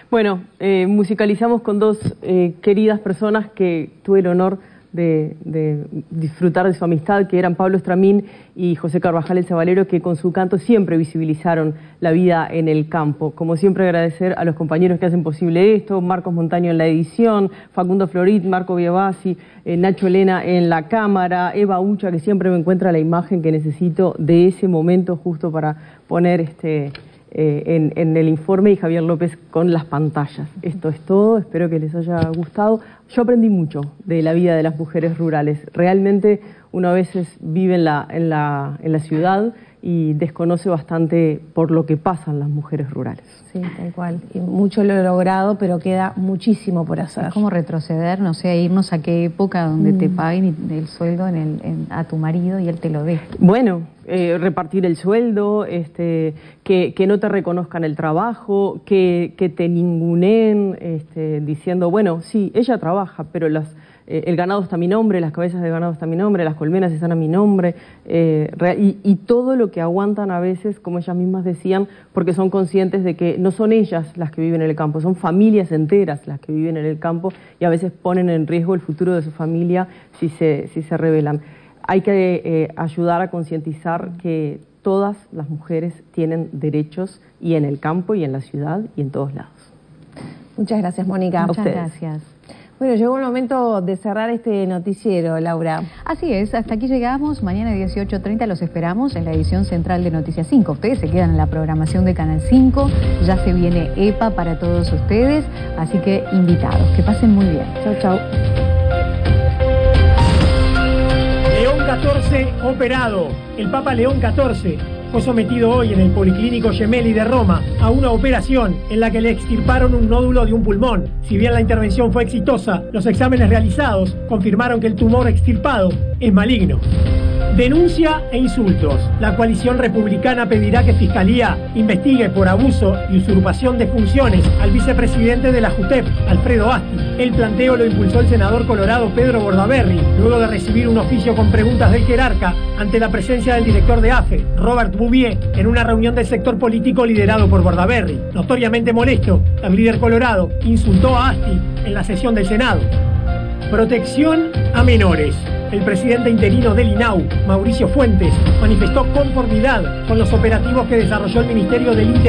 Bueno, musicalizamos con dos queridas personas que tuve el honor de disfrutar de su amistad, que eran Pablo Estramín y José Carvajal el Sabalero, que con su canto siempre visibilizaron la vida en el campo. Como siempre, agradecer a los compañeros que hacen posible esto: Marcos Montaño en la edición, Facundo Florit, Marco Biabasi, Nacho Elena en la cámara, Eva Ucha, que siempre me encuentra la imagen que necesito de ese momento justo para poner en el informe, y Javier López con las pantallas. Esto es todo, espero que les haya gustado. Yo aprendí mucho de la vida de las mujeres rurales. Realmente uno a veces vive en la ciudad y desconoce bastante por lo que pasan las mujeres rurales. Sí, tal cual. Y mucho lo he logrado, pero queda muchísimo por hacer. Es como retroceder, no sé, irnos a qué época donde te paguen el sueldo a tu marido y él te lo dé. Bueno, repartir el sueldo, que no te reconozcan el trabajo, que te ninguneen, diciendo, bueno, sí, ella trabaja, pero el ganado está a mi nombre, las cabezas de ganado están a mi nombre, las colmenas están a mi nombre, y todo lo que aguantan a veces, como ellas mismas decían, porque son conscientes de que no son ellas las que viven en el campo, son familias enteras las que viven en el campo, y a veces ponen en riesgo el futuro de su familia si se rebelan. Hay que ayudar a concientizar que todas las mujeres tienen derechos, y en el campo, y en la ciudad, y en todos lados. Muchas gracias, Mónica. Muchas gracias. Bueno, llegó el momento de cerrar este noticiero, Laura. Así es, hasta aquí llegamos. Mañana 18:30 los esperamos en la edición central de Noticias 5. Ustedes se quedan en la programación de Canal 5. Ya se viene EPA para todos ustedes, así que invitados. Que pasen muy bien. Chau, chau. León XIV operado. El Papa León XIV fue sometido hoy en el Policlínico Gemelli de Roma a una operación en la que le extirparon un nódulo de un pulmón. Si bien la intervención fue exitosa, los exámenes realizados confirmaron que el tumor extirpado es maligno. Denuncia e insultos. La coalición republicana pedirá que Fiscalía investigue por abuso y usurpación de funciones al vicepresidente de la JUTEP, Alfredo Asti. El planteo lo impulsó el senador colorado Pedro Bordaberry, luego de recibir un oficio con preguntas del jerarca ante la presencia del director de AFE, Robert Bouvier, en una reunión del sector político liderado por Bordaberry. Notoriamente molesto, el líder colorado insultó a Asti en la sesión del Senado. Protección a menores. El presidente interino del INAU, Mauricio Fuentes, manifestó conformidad con los operativos que desarrolló el Ministerio del Interior